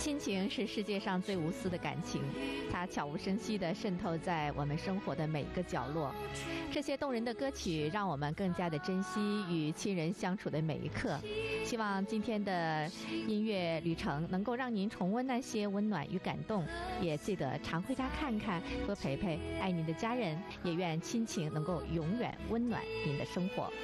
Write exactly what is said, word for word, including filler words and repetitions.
亲情是世界上最无私的感情，它悄无声息地渗透在我们生活的每个角落。这些动人的歌曲让我们更加的珍惜与亲人相处的每一刻。希望今天的音乐旅程能够让您重温那些温暖与感动，也记得常回家看看，多陪陪爱您的家人，也愿亲情能够永远温暖您的生活。